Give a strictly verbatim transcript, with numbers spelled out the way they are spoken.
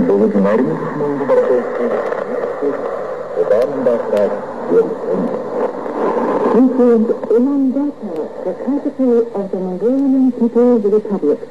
Imam Data, the capital of the Mongolian People's Republic.